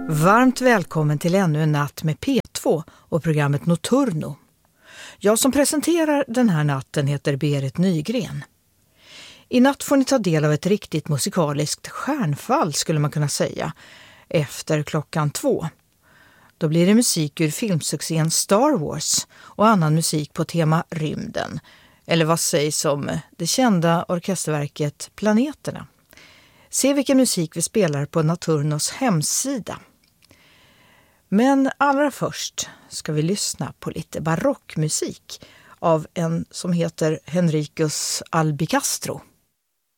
Varmt välkommen till ännu en natt med P2 och programmet Nocturno. Jag som presenterar den här natten heter Berit Nygren. I natt får ni ta del av ett riktigt musikaliskt stjärnfall skulle man kunna säga, efter 2:00. Då blir det musik ur filmsuccén Star Wars och annan musik på tema rymden. Eller vad sägs om det kända orkesterverket Planeterna. Se vilken musik vi spelar på Nocturnos hemsida. Men allra först ska vi lyssna på lite barockmusik av en som heter Henricus Albicastro.